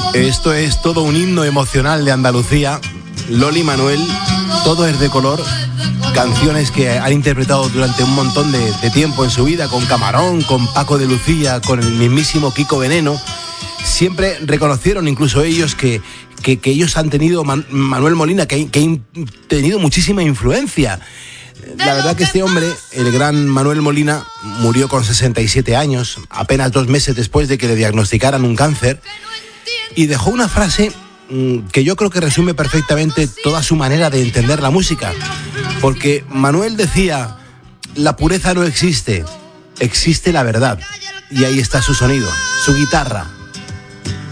Esto es todo un himno emocional de Andalucía. Loli, Manuel, todo es de color. Canciones que han interpretado durante un montón de tiempo en su vida, con Camarón, con Paco de Lucía, con el mismísimo Kiko Veneno. Siempre reconocieron incluso ellos que ellos han tenido, Manuel Molina, que han tenido muchísima influencia. La verdad que este hombre, el gran Manuel Molina, murió con 67 años, apenas 2 meses después de que le diagnosticaran un cáncer, y dejó una frase que yo creo que resume perfectamente toda su manera de entender la música. Porque Manuel decía, la pureza no existe, existe la verdad. Y ahí está su sonido, su guitarra,